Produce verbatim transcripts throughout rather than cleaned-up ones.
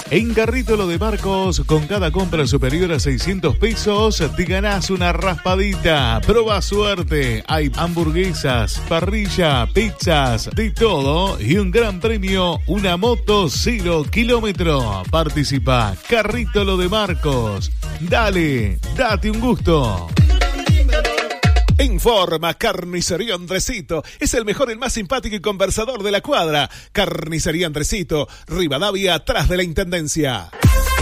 En Carrito Lo de Marcos, con cada compra superior a seiscientos pesos, te ganás una raspadita. Proba suerte. Hay hamburguesas, parrilla, pizzas, de todo. Y un gran premio, una moto cero kilómetro. Participa. Carrito Lo de Marcos. Dale, date un gusto. Informa Carnicería Andresito. Es el mejor, el más simpático y conversador de la cuadra. Carnicería Andresito, Rivadavia, atrás de la Intendencia.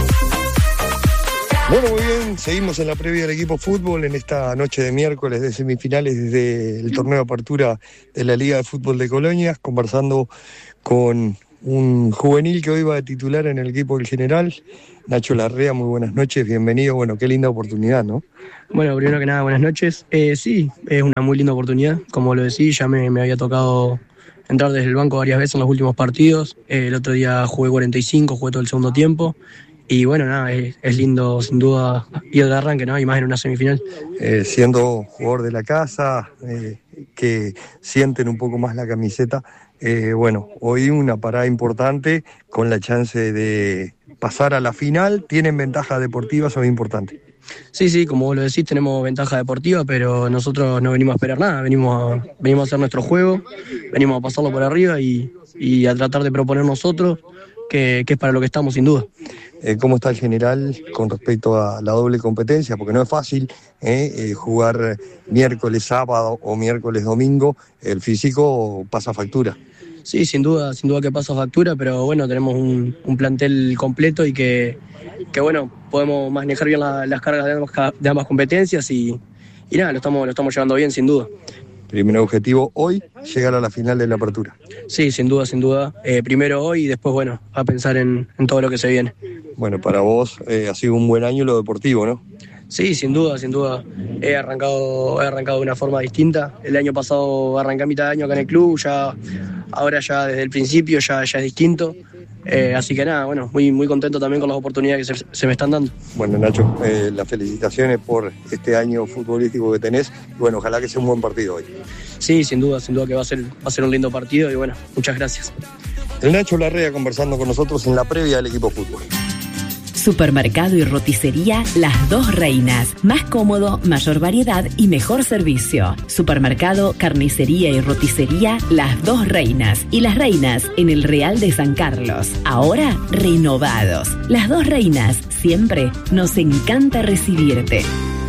Bueno, muy bien, seguimos en la previa del equipo fútbol en esta noche de miércoles de semifinales del torneo de apertura de la Liga de Fútbol de Colonias, conversando con un juvenil que hoy va a titular en el equipo del general, Nacho Larrea. Muy buenas noches, bienvenido. Bueno, qué linda oportunidad, ¿no? Bueno, primero que nada, buenas noches. Eh, sí, es una muy linda oportunidad. Como lo decís, ya me, me había tocado entrar desde el banco varias veces en los últimos partidos. Eh, el otro día jugué cuarenta y cinco, jugué todo el segundo tiempo. Y bueno, nada, es, es lindo sin duda ir de arranque, ¿no? Y más en una semifinal. Eh, siendo jugador de la casa, eh, que sienten un poco más la camiseta, eh, bueno, hoy una parada importante con la chance de pasar a la final. ¿Tienen ventaja deportiva? Eso es importante. Sí, sí, como vos lo decís, tenemos ventaja deportiva, pero nosotros no venimos a esperar nada, venimos a, venimos a hacer nuestro juego, venimos a pasarlo por arriba y, y a tratar de proponer nosotros, que, que es para lo que estamos sin duda. Eh, ¿Cómo está el general con respecto a la doble competencia? Porque no es fácil eh, eh, jugar miércoles, sábado o miércoles, domingo. El físico pasa factura. Sí, sin duda, sin duda que pasa factura, pero bueno, tenemos un, un plantel completo y que, que bueno, podemos manejar bien la, las cargas de ambas, de ambas competencias y, y nada, lo estamos, lo estamos llevando bien, sin duda. Primer objetivo hoy, llegar a la final de la apertura. Sí, sin duda, sin duda. Eh, primero hoy y después, bueno, a pensar en, en todo lo que se viene. Bueno, para vos eh, ha sido un buen año lo deportivo, ¿no? Sí, sin duda, sin duda. He arrancado, he arrancado de una forma distinta. El año pasado arranqué a mitad de año acá en el club, ya, ahora ya desde el principio ya, ya es distinto. Eh, así que nada, bueno, muy, muy contento también con las oportunidades que se, se me están dando. Bueno, Nacho, eh, las felicitaciones por este año futbolístico que tenés. Bueno, ojalá que sea un buen partido hoy. Sí, sin duda, sin duda que va a ser, va a ser un lindo partido y bueno, muchas gracias. El Nacho Larrea conversando con nosotros en la previa del equipo fútbol. Supermercado y roticería Las Dos Reinas. Más cómodo, mayor variedad y mejor servicio. Supermercado, carnicería y roticería Las Dos Reinas. Y Las Reinas en el Real de San Carlos. Ahora renovados. Las Dos Reinas. Siempre nos encanta recibirte.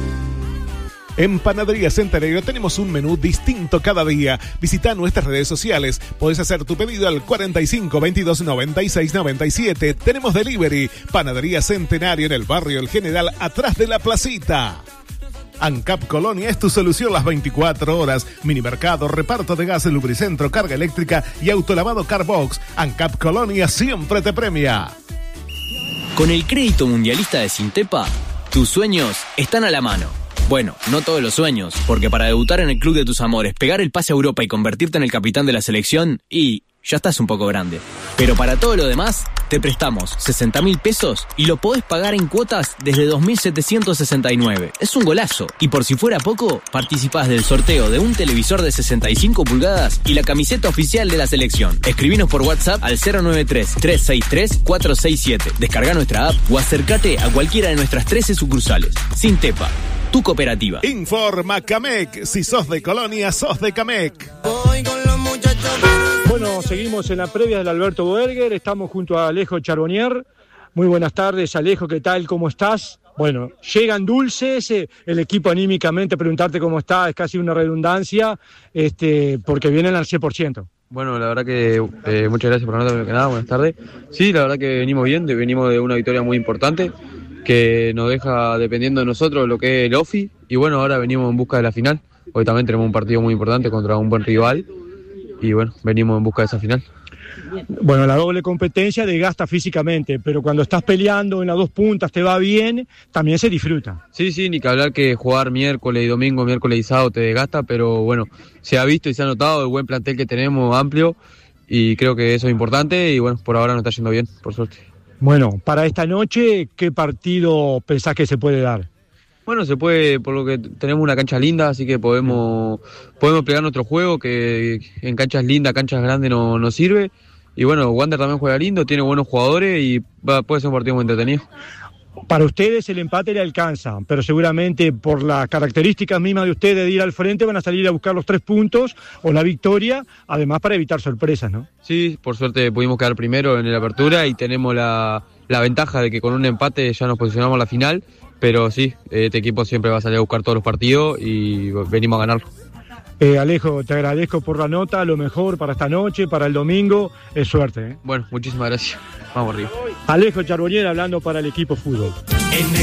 En Panadería Centenario tenemos un menú distinto cada día. Visita nuestras redes sociales. Podés hacer tu pedido al cuarenta y cinco, veintidós, noventa y seis, noventa y siete. Tenemos delivery. Panadería Centenario en el barrio El General, atrás de la placita. ANCAP Colonia es tu solución las veinticuatro horas. Minimercado, reparto de gas, lubricentro, carga eléctrica y autolavado Carbox. ANCAP Colonia siempre te premia. Con el crédito mundialista de Sintepa, tus sueños están a la mano. Bueno, no todos los sueños, porque para debutar en el club de tus amores, pegar el pase a Europa y convertirte en el capitán de la selección, y ya estás un poco grande. Pero para todo lo demás, te prestamos sesenta mil pesos y lo podés pagar en cuotas desde dos mil setecientos sesenta y nueve. Es un golazo. Y por si fuera poco, participás del sorteo de un televisor de sesenta y cinco pulgadas y la camiseta oficial de la selección. Escribinos por WhatsApp al cero nueve tres, tres seis tres, cuatro seis siete. Descarga nuestra app o acércate a cualquiera de nuestras trece sucursales. Sintepa, tu cooperativa. Informa Camec. Si sos de Colonia, sos de Camec. Bueno, seguimos en la previa del Alberto Boerger. Estamos junto a Alejo Charbonnier. Muy buenas tardes, Alejo, ¿qué tal? ¿Cómo estás? Bueno, llegan dulces, eh, el equipo anímicamente, preguntarte cómo está es casi una redundancia, este, porque vienen al cien por ciento. Bueno, la verdad que eh, muchas gracias por la nota, que nada, buenas tardes. Sí, la verdad que venimos bien, venimos de una victoria muy importante, que nos deja dependiendo de nosotros lo que es el O F I, y bueno, ahora venimos en busca de la final. Hoy también tenemos un partido muy importante contra un buen rival, y bueno, venimos en busca de esa final. Bueno, la doble competencia desgasta físicamente, pero cuando estás peleando en las dos puntas te va bien, también se disfruta. Sí, sí, ni que hablar que jugar miércoles y domingo, miércoles y sábado te desgasta, pero bueno, se ha visto y se ha notado el buen plantel que tenemos, amplio, y creo que eso es importante, y bueno, por ahora nos está yendo bien, por suerte. Bueno, para esta noche, ¿qué partido pensás que se puede dar? Bueno, se puede, por lo que tenemos una cancha linda, así que podemos podemos pegar nuestro juego, que en canchas lindas, canchas grandes no nos sirve. Y bueno, Wander también juega lindo, tiene buenos jugadores y va, puede ser un partido muy entretenido. Para ustedes el empate le alcanza, pero seguramente por las características mismas de ustedes de ir al frente van a salir a buscar los tres puntos o la victoria, además para evitar sorpresas, ¿no? Sí, por suerte pudimos quedar primero en la apertura y tenemos la, la ventaja de que con un empate ya nos posicionamos a la final, pero sí, este equipo siempre va a salir a buscar todos los partidos y venimos a ganarlo. Eh, Alejo, te agradezco por la nota, lo mejor para esta noche, para el domingo, es suerte. ¿eh? Bueno, muchísimas gracias. Vamos arriba. Alejo Charbonnier hablando para el equipo fútbol.